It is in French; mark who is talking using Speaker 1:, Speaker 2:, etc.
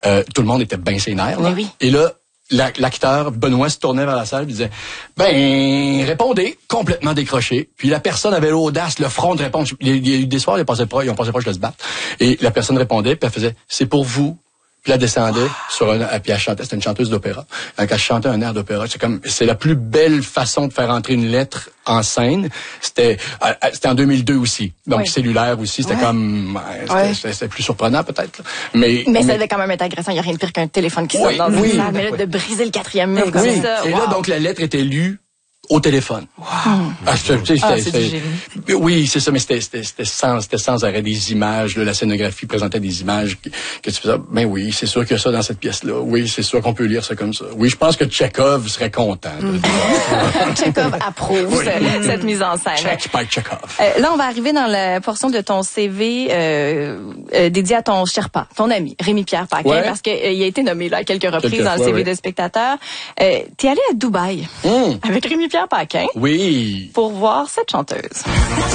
Speaker 1: tout le monde était bien sénère. Là.
Speaker 2: Oui.
Speaker 1: Et là, l'acteur Benoît se tournait vers la salle et disait « Ben, répondez », complètement décroché. Puis la personne avait l'audace, le front de répondre. Il y a eu des soirs, ils pensaient proche de se battre. Et la personne répondait, puis elle faisait « C'est pour vous ». Puis elle descendait puis elle chantait, c'était une chanteuse d'opéra. Quand elle chantait un air d'opéra, c'est la plus belle façon de faire entrer une lettre en scène. C'était en 2002 aussi. Donc cellulaire aussi, c'était c'était plus surprenant peut-être. Là. Mais
Speaker 2: ça devait quand même être agressant, il y a rien de pire qu'un téléphone qui sonne dans une salle, mais là, de briser le 4e mur comme ça.
Speaker 1: Et là donc la lettre était lue au téléphone.
Speaker 2: Wow. C'est du génie.
Speaker 1: Oui, c'est ça, mais c'était sans arrêt des images. Là, la scénographie présentait des images que tu faisais. Ben oui, c'est sûr qu'il y a ça dans cette pièce-là. Oui, c'est sûr qu'on peut lire ça comme ça. Oui, je pense que Tchekhov serait content.
Speaker 2: Tchekhov approuve cette mise en scène.
Speaker 1: Tchekhov.
Speaker 2: Là, on va arriver dans la portion de ton CV dédié à ton Sherpa, ton ami, Rémi-Pierre Paquin, parce qu'il a été nommé là à quelques reprises dans le CV de spectateur. T'es allé à Dubaï avec Rémi-Pierre Paquin.
Speaker 1: Oui.
Speaker 2: Pour voir cette chanteuse.